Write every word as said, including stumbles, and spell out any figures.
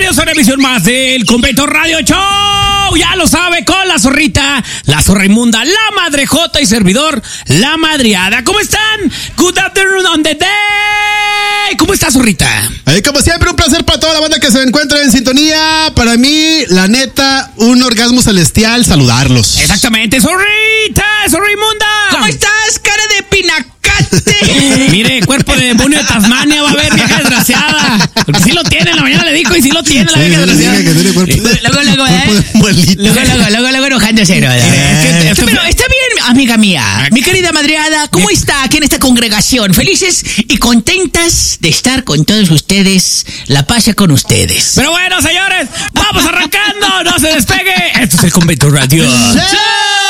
bienvenidos a una emisión más del Convento Radio Show. Ya lo sabe, con la zorrita, la zorra inmunda, la madrejota y servidor, la madriada. ¿Cómo están? Good afternoon on the day. ¿Cómo está, zorrita? Ahí, como siempre, un placer para toda la banda que se encuentra en sintonía. Para mí, la neta, un orgasmo celestial saludarlos. Exactamente, zorrita, zorra inmunda. ¿Cómo estás, cara de pinacate? Mire, cuerpo de demonio de Tasmania va a ver, vieja desgraciada. Porque sí lo tiene, en la mañana le dijo y sí lo tiene, la Sí, vieja sí, desgraciada. que tiene cuerpo de- Luego, luego, cuerpo de ¿eh? muelita. Luego, luego, luego, luego enojándose, ¿no? Es que esto- Pero está bien, amiga mía, mi querida madreada, ¿cómo está aquí en esta congregación? Felices y contentas de estar con todos ustedes, la paz sea con ustedes. Pero bueno, señores, vamos arrancando, no se despegue. Esto es el Convento Radio. ¡Sí!